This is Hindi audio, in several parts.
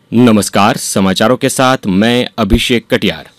नमस्कार, समाचारों के साथ मैं अभिषेक कटियार।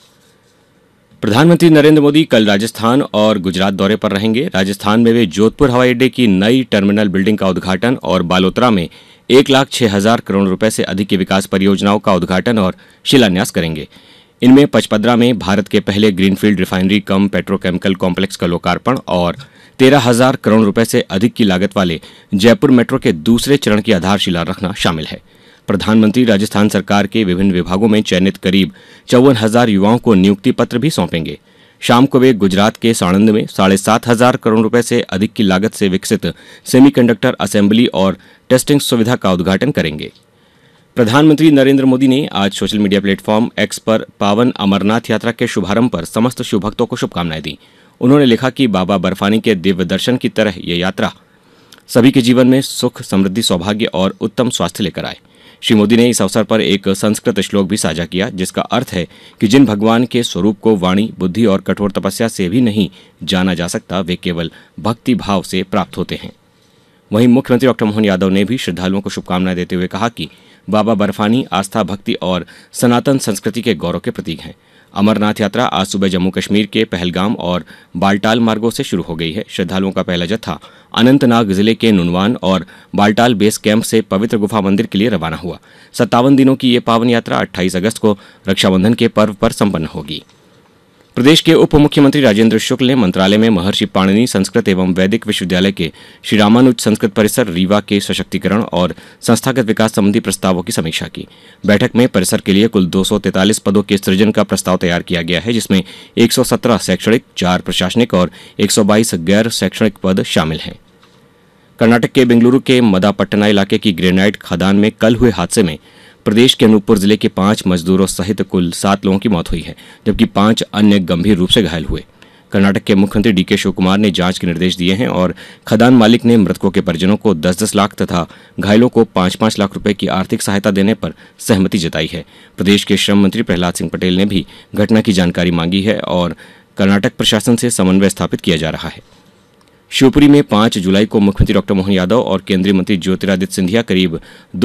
प्रधानमंत्री नरेंद्र मोदी कल राजस्थान और गुजरात दौरे पर रहेंगे। राजस्थान में वे जोधपुर हवाई अड्डे की नई टर्मिनल बिल्डिंग का उद्घाटन और बालोतरा में 1,06,000 करोड़ रुपए से अधिक की विकास परियोजनाओं का उद्घाटन और शिलान्यास करेंगे। इनमें पचपदरा में भारत के पहले ग्रीनफील्ड रिफाइनरी कम पेट्रोकेमिकल कॉम्प्लेक्स का लोकार्पण और 13,000 करोड़ रुपए से अधिक की लागत वाले जयपुर मेट्रो के दूसरे चरण की आधारशिला रखना शामिल है। प्रधानमंत्री राजस्थान सरकार के विभिन्न विभागों में चयनित करीब 54,000 युवाओं को नियुक्ति पत्र भी सौंपेंगे। शाम को वे गुजरात के साणंद में 7,500 करोड़ रुपए से अधिक की लागत से विकसित सेमीकंडक्टर असेंबली और टेस्टिंग सुविधा का उद्घाटन करेंगे। प्रधानमंत्री नरेंद्र मोदी ने आज सोशल मीडिया प्लेटफॉर्म एक्स पर पावन अमरनाथ यात्रा के शुभारंभ पर समस्त शिव भक्तों को शुभकामनाएं दी। उन्होंने लिखा कि बाबा बर्फानी के दिव्य दर्शन की तरह ये यात्रा सभी के जीवन में सुख, समृद्धि, सौभाग्य और उत्तम स्वास्थ्य लेकर आए। श्री मोदी ने इस अवसर पर एक संस्कृत श्लोक भी साझा किया, जिसका अर्थ है कि जिन भगवान के स्वरूप को वाणी, बुद्धि और कठोर तपस्या से भी नहीं जाना जा सकता, वे केवल भक्ति भाव से प्राप्त होते हैं। वहीं मुख्यमंत्री डॉक्टर मोहन यादव ने भी श्रद्धालुओं को शुभकामनाएं देते हुए कहा कि बाबा बर्फानी आस्था, भक्ति और सनातन संस्कृति के गौरव के प्रतीक हैं। अमरनाथ यात्रा आज सुबह जम्मू कश्मीर के पहलगाम और बाल्टाल मार्गों से शुरू हो गई है। श्रद्धालुओं का पहला जत्था अनंतनाग जिले के नुनवान और बाल्टाल बेस कैंप से पवित्र गुफा मंदिर के लिए रवाना हुआ। 57 दिनों की ये पावन यात्रा 28 अगस्त को रक्षाबंधन के पर्व पर संपन्न होगी। प्रदेश के उप मुख्यमंत्री राजेंद्र शुक्ल ने मंत्रालय में महर्षि पाणिनि संस्कृत एवं वैदिक विश्वविद्यालय के श्री रामानुज संस्कृत परिसर रीवा के सशक्तिकरण और संस्थागत विकास संबंधी प्रस्तावों की समीक्षा की। बैठक में परिसर के लिए कुल 243 पदों के सृजन का प्रस्ताव तैयार किया गया है, जिसमें 117 शैक्षणिक, 4 प्रशासनिक और 122 गैर शैक्षणिक पद शामिल हैं। कर्नाटक के बेंगलुरु के मदापट्टना इलाके की ग्रेनाइट खदान में कल हुए हादसे में प्रदेश के अनूपपुर जिले के 5 मजदूरों सहित कुल 7 लोगों की मौत हुई है, जबकि 5 अन्य गंभीर रूप से घायल हुए। कर्नाटक के मुख्यमंत्री डीके शिव कुमार ने जांच के निर्देश दिए हैं और खदान मालिक ने मृतकों के परिजनों को 10-10 लाख तथा घायलों को 5-5 लाख रुपए की आर्थिक सहायता देने पर सहमति जताई है। प्रदेश के श्रम मंत्री प्रहलाद सिंह पटेल ने भी घटना की जानकारी मांगी है और कर्नाटक प्रशासन से समन्वय स्थापित किया जा रहा है। शिवपुरी में 5 जुलाई को मुख्यमंत्री डॉक्टर मोहन यादव और केंद्रीय मंत्री ज्योतिरादित्य सिंधिया करीब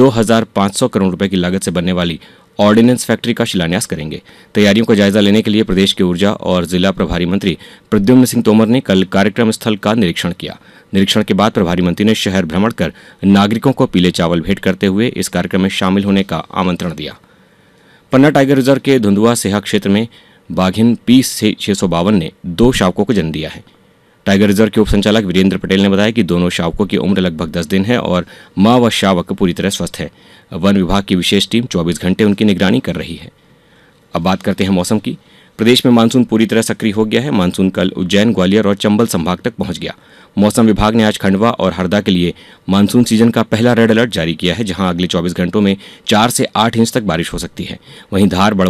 2,500 करोड़ रुपए की लागत से बनने वाली ऑर्डिनेंस फैक्ट्री का शिलान्यास करेंगे। तैयारियों का जायजा लेने के लिए प्रदेश के ऊर्जा और जिला प्रभारी मंत्री प्रद्युम्न सिंह तोमर ने कल कार्यक्रम स्थल का निरीक्षण किया। निरीक्षण के बाद प्रभारी मंत्री ने शहर भ्रमण कर नागरिकों को पीले चावल भेंट करते हुए इस कार्यक्रम में शामिल होने का आमंत्रण दिया। पन्ना टाइगर रिजर्व के धुंधुआ सेहा क्षेत्र में बाघिन P652 ने 2 शावकों को जन्म दिया है। टाइगर रिजर्व के उप संचालक वीरेंद्र पटेल ने बताया कि दोनों शावकों की उम्र लगभग 10 दिन है और मां व शावक पूरी तरह स्वस्थ है। वन विभाग की विशेष टीम 24 घंटे उनकी निगरानी कर रही है। अब बात करते हैं मौसम की। प्रदेश में मानसून पूरी तरह सक्रिय हो गया है। मानसून कल उज्जैन, ग्वालियर और चंबल संभाग तक पहुंच गया। मौसम विभाग ने आज खंडवा और हरदा के लिए मानसून सीजन का पहला रेड अलर्ट जारी किया है, जहां अगले 24 घंटों में 4 से 8 इंच तक बारिश हो सकती है। वहीं धार